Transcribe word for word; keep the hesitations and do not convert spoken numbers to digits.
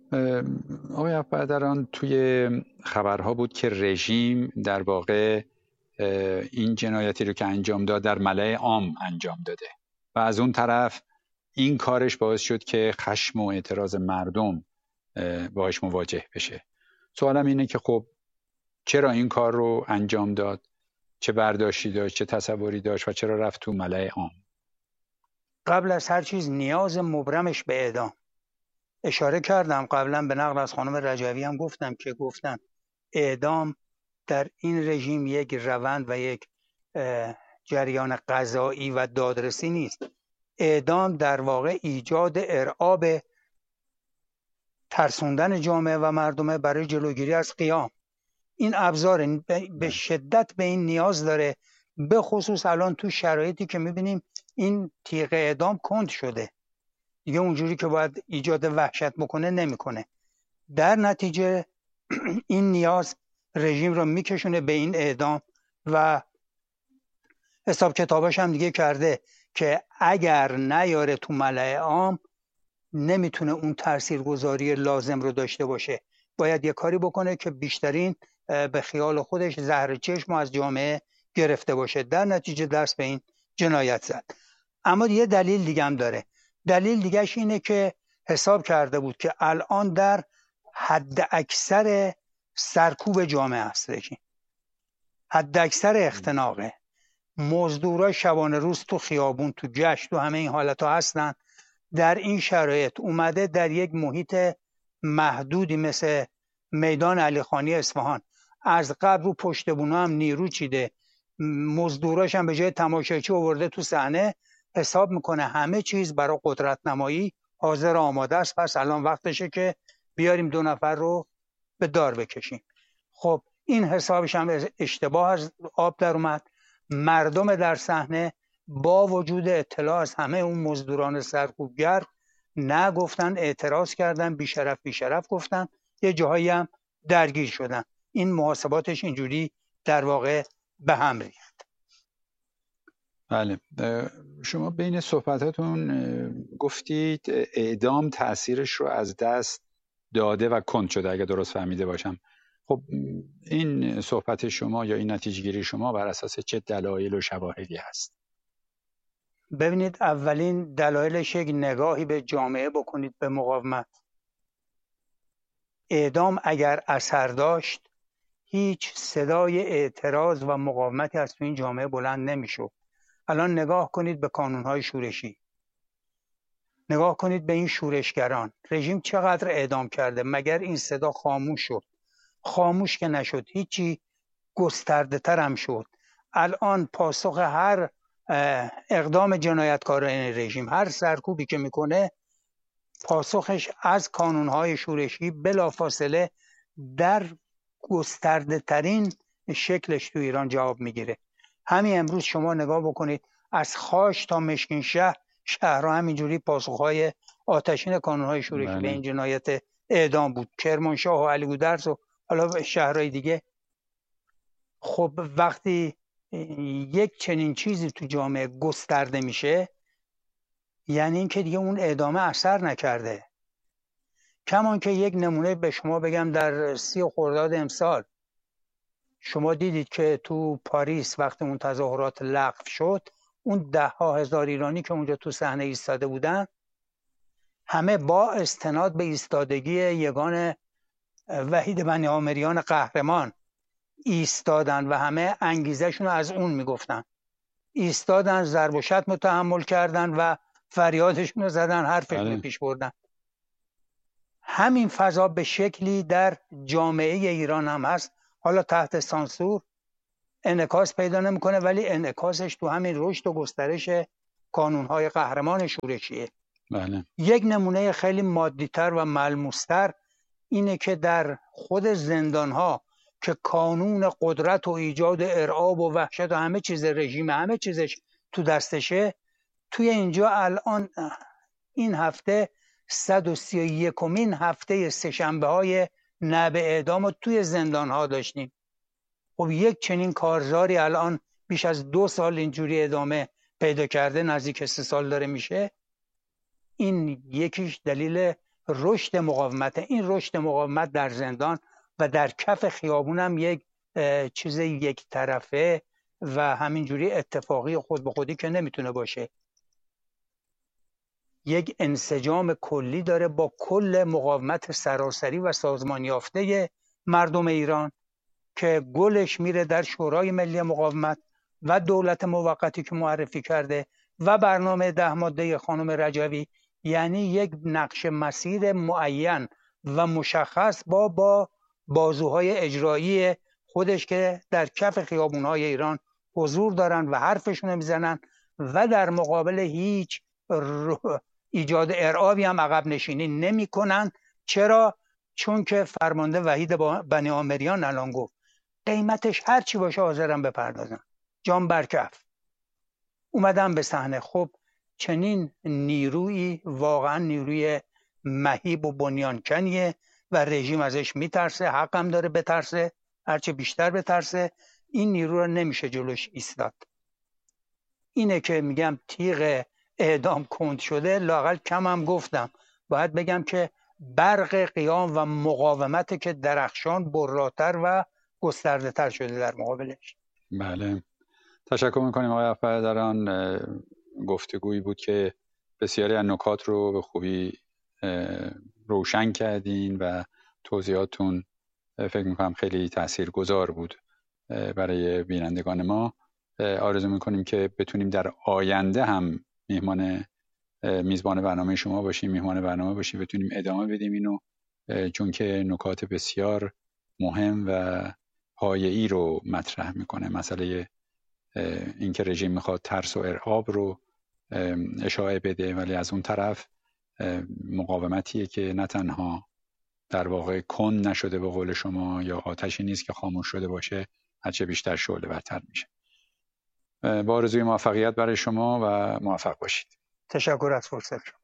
آقای افبرادران، توی خبرها بود که رژیم در واقع این جنایتی رو که انجام داد در ملأ عام انجام داده و از اون طرف این کارش باعث شد که خشم و اعتراض مردم باهاش مواجه بشه. سوالم اینه که خب چرا این کار رو انجام داد؟ چه برداشتی داشت؟ چه تصوری داشت؟ و چرا رفت تو ملأ عام؟ قبل از هر چیز نیاز مبرمش به اعدام. اشاره کردم قبلا به نقل از خانم رجوی هم گفتم که گفتن اعدام در این رژیم یک روند و یک جریان قضایی و دادرسی نیست. اعدام در واقع ایجاد ارعاب، ترسوندن جامعه و مردمه برای جلوگیری از قیام. این ابزار به شدت به این نیاز داره، به خصوص الان تو شرایطی که میبینیم این تیغ اعدام کند شده دیگه، اونجوری که باید ایجاد وحشت بکنه نمیکنه. در نتیجه این نیاز رژیم رو میکشونه به این اعدام و حساب کتاباش هم دیگه کرده که اگر نیاره تو ملأ عام نمیتونه اون تاثیرگذاری لازم رو داشته باشه. باید یه کاری بکنه که بیشترین به خیال خودش زهر چشم از جامعه گرفته باشه. در نتیجه دست به این جنایت زد. اما یه دلیل دیگه هم داره. دلیل دیگهش اینه که حساب کرده بود که الان در حد اکثر سرکوب جامعه است رژیم، حد اکثر اختناقه، مزدورا شبانه روز تو خیابون، تو گشت، تو همه این حالت ها هستن. در این شرایط اومده در یک محیط محدودی مثل میدان علیخانی اصفهان از قبل رو پشت بونا هم نیرو چیده، مزدوراش هم به جای تماشاچی آورده تو صحنه، حساب میکنه همه چیز برای قدرت نمایی حاضر آماده است، پس الان وقتشه که بیاریم دو نفر رو به دار بکشیم. خب این حسابش هم اشتباه از آب در اومد. مردم در صحنه با وجود اطلاع از همه اون مزدوران سرکوبگر نگفتن، اعتراض کردن، بیشرف بیشرف گفتن، یه جاهایی هم درگیر شدن. این محاسباتش اینجوری در واقع به هم ریخت. بله، شما بین صحبتاتون گفتید اعدام تأثیرش رو از دست داده و کند شده، اگه درست فهمیده باشم. خب این صحبت شما یا این نتیجه گیری شما بر اساس چه دلایل و شواهدی هست؟ ببینید، اولین دلایلش یک نگاهی به جامعه بکنید، به مقاومت. اعدام اگر اثر داشت هیچ صدای اعتراض و مقاومتی از تو این جامعه بلند نمیشد. الان نگاه کنید به کانونهای شورشی، نگاه کنید به این شورشگران. رژیم چقدر اعدام کرده، مگر این صدا خاموش شد؟ خاموش که نشد، هیچی گسترده تر هم شد. الان پاسخ هر اقدام جنایتکاران رژیم، هر سرکوبی که میکنه، پاسخش از کانونهای شورشی بلافاصله در گسترده ترین شکلش تو ایران جواب میگیره. همین امروز شما نگاه بکنید، از خاش تا مشکین شهر شهرها همینجوری پاسخهای آتشین کانونهای شورشی بله. به این جنایت اعدام بود. کرمانشاه و علیگودرز و حالا شهرهای دیگه. خب وقتی یک چنین چیزی تو جامعه گسترده میشه، یعنی این که دیگه اون اعدامه اثر نکرده. کمان که یک نمونه به شما بگم، در سی خرداد امسال شما دیدید که تو پاریس وقتی اون تظاهرات لغو شد، اون ده ها هزار ایرانی که اونجا تو صحنه ایستاده بودن، همه با استناد به ایستادگی یگان وحید بنی عامریان قهرمان ایستادن و همه انگیزشون رو از اون میگفتن. ایستادن، ضرب و شتم تحمل کردن و فریادشون رو زدن، حرفشون رو پیش بردن. همین فضا به شکلی در جامعه ایران هم هست، حالا تحت سانسور انعکاس پیدا نمیکنه، ولی انعکاسش تو همین رشد و گسترش کانونهای قهرمان شورشیه. بله. یک نمونه خیلی مادی‌تر و ملموس‌تر اینه که در خود زندانها که کانون قدرت و ایجاد ارعاب و وحشت و همه چیز رژیم، همه چیزش تو دستشه، توی اینجا الان این هفته صد و سی و یکمین هفته سه‌شنبه های نعب اعدام رو توی زندان ها داشتیم. خب یک چنین کارزاری الان بیش از دو سال اینجوری ادامه پیدا کرده، نزدیک سه سال داره میشه. این یکیش دلیل رشد مقاومت. این رشد مقاومت در زندان و در کف خیابون هم یک چیز یک طرفه و همینجوری اتفاقی خود به خودی که نمیتونه باشه، یک انسجام کلی داره با کل مقاومت سراسری و سازمان یافته مردم ایران که گلش میره در شورای ملی مقاومت و دولت موقتی که معرفی کرده و برنامه ده ماده خانم رجوی. یعنی یک نقش مسیر معین و مشخص با با بازوهای اجرایی خودش که در کف خیابونهای ایران حضور دارن و حرفشون میزنن و در مقابل هیچ ایجاد ارعابی هم عقب نشینی نمی کنن. چرا؟ چون که فرمانده وحید بنی آمریان الان گفت قیمتش هر چی باشه حاضرم بپردازن، جان برکف. اومدن به صحنه. خب چنین نیرویی واقعا نیروی مهیب و بنیانکنیه و رژیم ازش میترسه، حق هم داره بترسه، هرچه بیشتر بترسه. این نیرو رو نمیشه جلوش ایستاد. اینه که میگم تیغ اعدام کند شده. لااقل کم هم گفتم، باید بگم که برق قیام و مقاومت که درخشان براتر و گسترده تر شده در مقابلش. بله، تشکر میکنیم آقای افبرادران. گفتگویی بود که بسیاری از نکات رو به خوبی روشن کردین و توضیحاتون فکر میکنم خیلی تاثیرگذار بود برای بینندگان ما. آرزو میکنیم که بتونیم در آینده هم میهمان میزبان برنامه شما باشیم، میهمان برنامه باشیم، بتونیم ادامه بدیم اینو، چون که نکات بسیار مهم و پایه‌ای رو مطرح میکنه. مسئله اینکه رژیم میخواد ترس و ارعاب رو اشاعه بده، ولی از اون طرف مقاومتیه که نه تنها در واقع کن نشده به قول شما، یا آتشی نیست که خاموش شده باشه، هرچه بیشتر شعله ورتر میشه. با آرزوی موفقیت برای شما و موفق باشید. تشکر از فرصت.